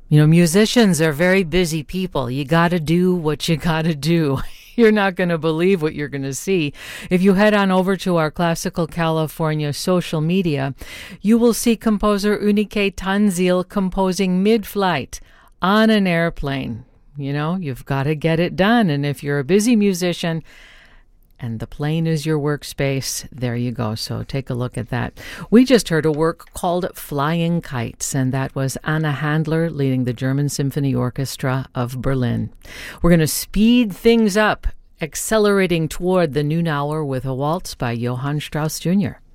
You know, musicians are very busy people. You got to do what you got to do. You're not going to believe what you're going to see. If you head on over to our Classical California social media, you will see composer Unike Tanzil composing mid-flight on an airplane. You know, you've got to get it done. And if you're a busy musician and the plane is your workspace, there you go. So take a look at that. We just heard a work called Flying Kites, and that was Anna Handler leading the German Symphony Orchestra of Berlin. We're going to speed things up, accelerating toward the noon hour with a waltz by Johann Strauss Jr.